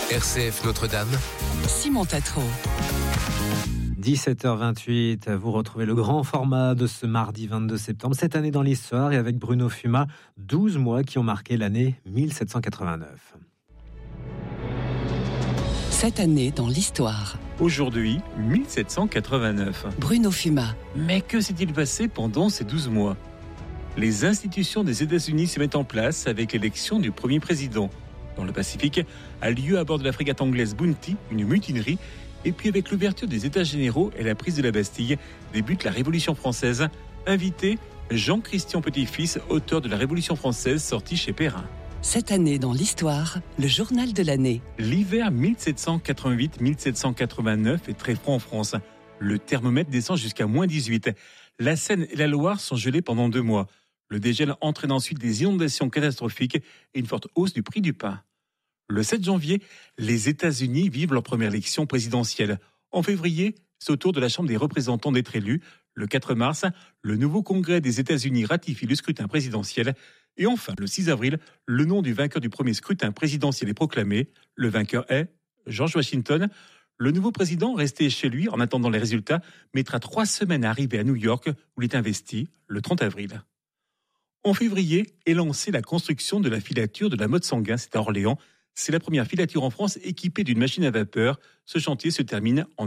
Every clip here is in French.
RCF Notre-Dame. Simon Tatro. 17h28, vous retrouvez le grand format de ce mardi 22 septembre, cette année dans l'histoire, et avec Bruno Fumat, 12 mois qui ont marqué l'année 1789. Cette année dans l'histoire. Aujourd'hui, 1789. Bruno Fumat. Mais que s'est-il passé pendant ces 12 mois ? Les institutions des États-Unis se mettent en place avec l'élection du premier président. Dans le Pacifique, a lieu à bord de la frégate anglaise Bounty une mutinerie. Et puis avec l'ouverture des États généraux et la prise de la Bastille, débute la Révolution française. Invité, Jean-Christian Petit-Fils, auteur de la Révolution française, sorti chez Perrin. Cette année dans l'histoire, le journal de l'année. L'hiver 1788-1789 est très froid en France. Le thermomètre descend jusqu'à moins 18. La Seine et la Loire sont gelées pendant 2 mois. Le dégel entraîne ensuite des inondations catastrophiques et une forte hausse du prix du pain. Le 7 janvier, les États-Unis vivent leur première élection présidentielle. En février, c'est au tour de la Chambre des représentants d'être élu. Le 4 mars, le nouveau Congrès des États-Unis ratifie le scrutin présidentiel. Et enfin, le 6 avril, le nom du vainqueur du premier scrutin présidentiel est proclamé. Le vainqueur est George Washington. Le nouveau président, resté chez lui en attendant les résultats, mettra 3 semaines à arriver à New York, où il est investi le 30 avril. En février est lancée la construction de la filature de la Motte-Sanguin, c'est à Orléans. C'est la première filature en France équipée d'une machine à vapeur. Ce chantier se termine en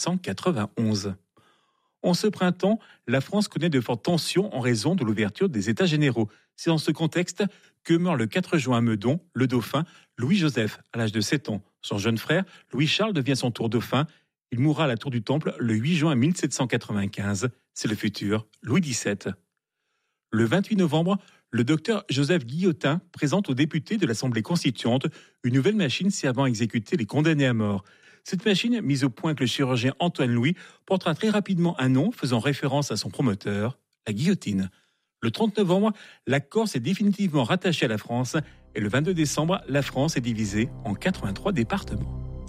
1791. En ce printemps, la France connaît de fortes tensions en raison de l'ouverture des États généraux. C'est dans ce contexte que meurt le 4 juin à Meudon, le dauphin Louis-Joseph, à l'âge de 7 ans. Son jeune frère, Louis-Charles, devient son tour dauphin. Il mourra à la Tour du Temple le 8 juin 1795. C'est le futur Louis XVII. Le 28 novembre, le docteur Joseph Guillotin présente aux députés de l'Assemblée constituante une nouvelle machine servant à exécuter les condamnés à mort. Cette machine, mise au point avec le chirurgien Antoine Louis, portera très rapidement un nom faisant référence à son promoteur, la guillotine. Le 30 novembre, la Corse est définitivement rattachée à la France et le 22 décembre, la France est divisée en 83 départements.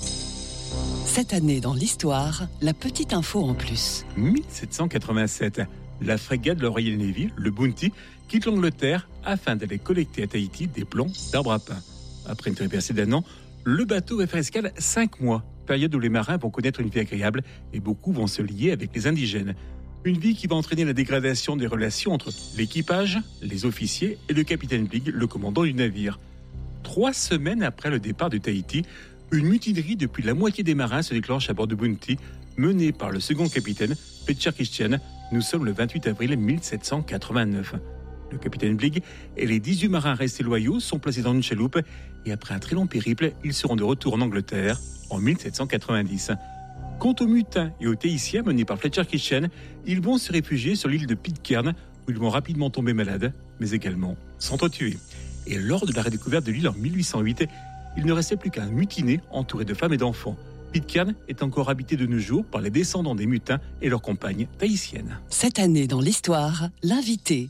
Cette année dans l'histoire, la petite info en plus. 1787. La frégate de la Royal Navy, le Bounty, quitte l'Angleterre afin d'aller collecter à Tahiti des plants d'arbres à pain. Après une traversée d'1 an, le bateau va faire escale 5 mois, période où les marins vont connaître une vie agréable et beaucoup vont se lier avec les indigènes. Une vie qui va entraîner la dégradation des relations entre l'équipage, les officiers et le capitaine Bligh, le commandant du navire. 3 semaines après le départ de Tahiti, une mutinerie depuis la moitié des marins se déclenche à bord de Bounty, menée par le second capitaine, Peter Christian. Nous sommes le 28 avril 1789. Le capitaine Bligh et les 18 marins restés loyaux sont placés dans une chaloupe et après un très long périple, ils seront de retour en Angleterre en 1790. Quant aux mutins et aux Tahitiens menés par Fletcher Christian, ils vont se réfugier sur l'île de Pitcairn où ils vont rapidement tomber malades, mais également s'entretuer. Et lors de la redécouverte de l'île en 1808, il ne restait plus qu'un mutiné entouré de femmes et d'enfants. Pitcairn est encore habité de nos jours par les descendants des mutins et leurs compagnes tahitiennes. Cette année dans l'histoire, l'invité.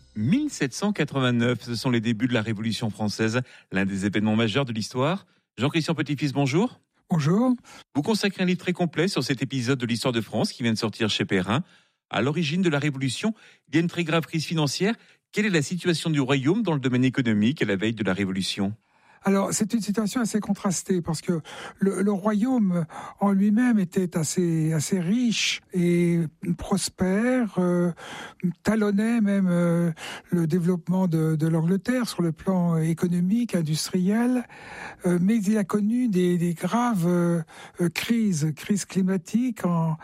1789, ce sont les débuts de la Révolution française, l'un des événements majeurs de l'histoire. Jean-Christian Petit-Fils, bonjour. Bonjour. Vous consacrez un livre très complet sur cet épisode de l'histoire de France qui vient de sortir chez Perrin. À l'origine de la Révolution, il y a une très grave crise financière. Quelle est la situation du royaume dans le domaine économique à la veille de la Révolution ? Alors, c'est une situation assez contrastée parce que le royaume en lui-même était assez riche et prospère, talonnait même le développement de l'Angleterre sur le plan économique, industriel, mais il a connu des graves crises climatiques en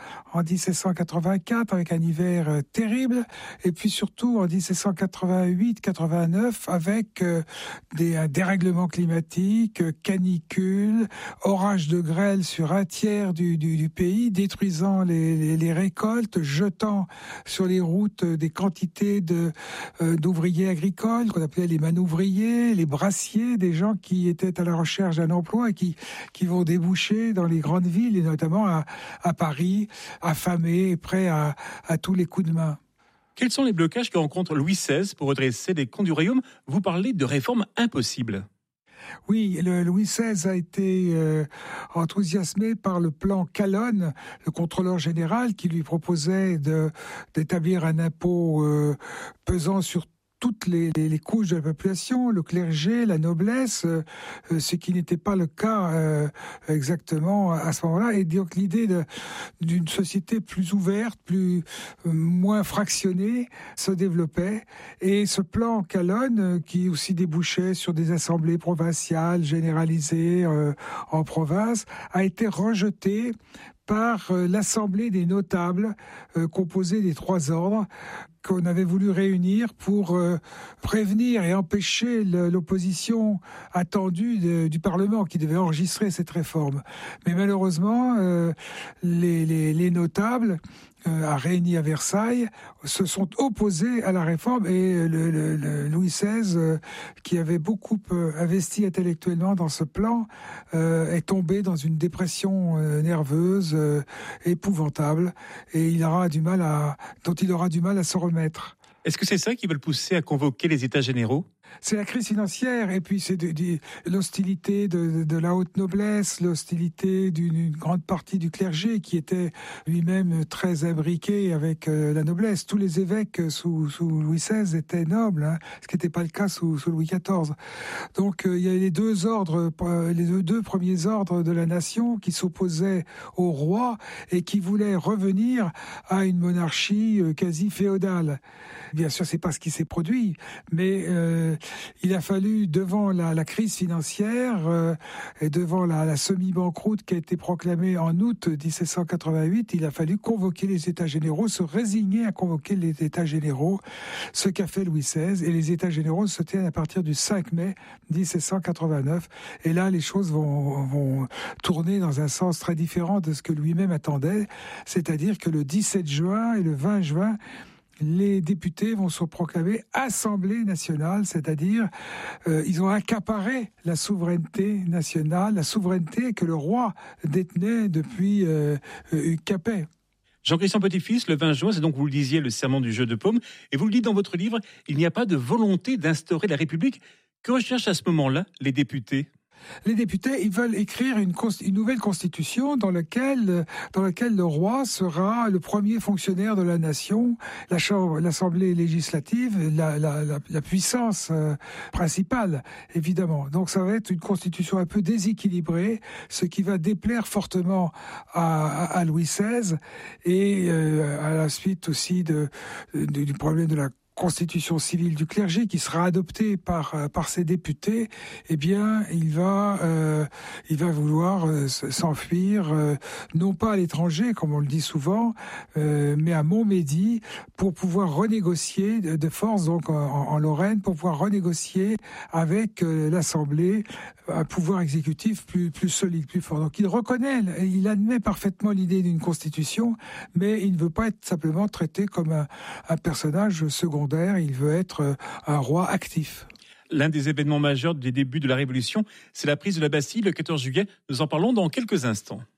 1784 avec un hiver terrible et puis surtout en 1788-89 avec des dérèglements climatiques, canicules, orages de grêle sur un tiers du pays, détruisant les récoltes, jetant sur les routes des quantités d'ouvriers agricoles, qu'on appelait les manouvriers, les brassiers, des gens qui étaient à la recherche d'un emploi et qui vont déboucher dans les grandes villes, et notamment à Paris, affamés et prêts à tous les coups de main. Quels sont les blocages que rencontre Louis XVI pour redresser les comptes du royaume ? Vous parlez de réformes impossibles. Oui, Louis XVI a été enthousiasmé par le plan Calonne, le contrôleur général, qui lui proposait d'établir un impôt pesant sur toutes les couches de la population, le clergé, la noblesse, ce qui n'était pas le cas exactement à ce moment-là. Et donc l'idée d'une société plus ouverte, moins fractionnée, se développait. Et ce plan Calonne, qui aussi débouchait sur des assemblées provinciales généralisées en province, a été rejeté par l'Assemblée des notables, composée des 3 ordres, qu'on avait voulu réunir pour prévenir et empêcher l'opposition attendue du Parlement qui devait enregistrer cette réforme. Mais malheureusement, les notables réunis à Versailles se sont opposés à la réforme et Louis XVI, qui avait beaucoup investi intellectuellement dans ce plan, est tombé dans une dépression nerveuse épouvantable et il aura du mal à se remettre. Est-ce que c'est ça qui va le pousser à convoquer les États généraux ? C'est la crise financière et puis c'est l'hostilité de la haute noblesse, l'hostilité d'une grande partie du clergé qui était lui-même très imbriqué avec la noblesse. Tous les évêques sous Louis XVI étaient nobles, ce qui n'était pas le cas sous Louis XIV. Donc il y a les deux premiers ordres de la nation qui s'opposaient au roi et qui voulaient revenir à une monarchie quasi féodale. Bien sûr, c'est pas ce qui s'est produit, mais il a fallu, devant la crise financière et devant la semi-banqueroute qui a été proclamée en août 1788, il a fallu convoquer les États généraux, se résigner à convoquer les États généraux, ce qu'a fait Louis XVI. Et les États généraux se tiennent à partir du 5 mai 1789. Et là, les choses vont tourner dans un sens très différent de ce que lui-même attendait, c'est-à-dire que le 17 juin et le 20 juin, les députés vont se proclamer Assemblée nationale, c'est-à-dire ils ont accaparé la souveraineté nationale, la souveraineté que le roi détenait depuis Capet. Jean-Christian Petit-Fils, le 20 juin, c'est donc, vous le disiez, le serment du jeu de paume. Et vous le dites dans votre livre, il n'y a pas de volonté d'instaurer la République. Que recherchent à ce moment-là les députés ? Les députés, ils veulent écrire une nouvelle constitution dans laquelle le roi sera le premier fonctionnaire de la nation, l'Assemblée législative, la puissance principale, évidemment. Donc ça va être une constitution un peu déséquilibrée, ce qui va déplaire fortement à Louis XVI et à la suite aussi du problème de la constitution civile du clergé qui sera adoptée par ses députés, eh bien, il va vouloir s'enfuir, non pas à l'étranger, comme on le dit souvent, mais à Montmédy, pour pouvoir renégocier de force, donc en Lorraine, pour pouvoir renégocier avec l'Assemblée un pouvoir exécutif plus solide, plus fort. Donc il admet parfaitement l'idée d'une constitution, mais il ne veut pas être simplement traité comme un personnage secondaire. Il veut être un roi actif. L'un des événements majeurs des débuts de la Révolution, c'est la prise de la Bastille le 14 juillet. Nous en parlons dans quelques instants.